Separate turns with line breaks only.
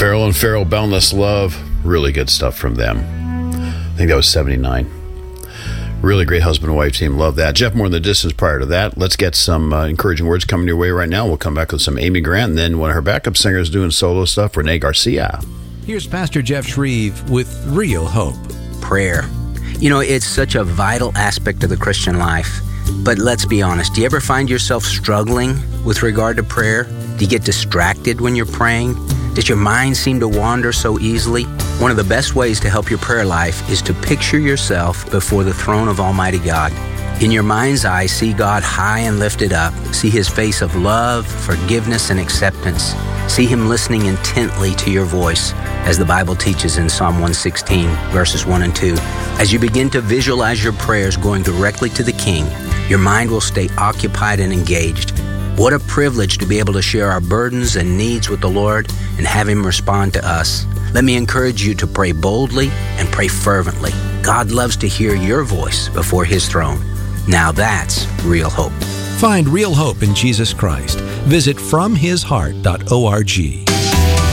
Farrell and Farrell, Boundless Love. Really good stuff from them. I think that was 79. Really great husband and wife team. Love that. Jeff Moore in the Distance prior to that. Let's get some encouraging words coming your way right now. We'll come back with some Amy Grant, and then one of her backup singers doing solo stuff, Renee Garcia.
Here's Pastor Jeff Shreve with Real Hope.
Prayer. You know, it's such a vital aspect of the Christian life. But let's be honest, do you ever find yourself struggling with regard to prayer? Do you get distracted when you're praying? Does your mind seem to wander so easily? One of the best ways to help your prayer life is to picture yourself before the throne of Almighty God. In your mind's eye, see God high and lifted up. See His face of love, forgiveness, and acceptance. See Him listening intently to your voice, as the Bible teaches in Psalm 116, verses 1 and 2. As you begin to visualize your prayers going directly to the King, your mind will stay occupied and engaged. What a privilege to be able to share our burdens and needs with the Lord and have Him respond to us. Let me encourage you to pray boldly and pray fervently. God loves to hear your voice before His throne. Now that's real hope.
Find real hope in Jesus Christ. Visit FromHisHeart.org.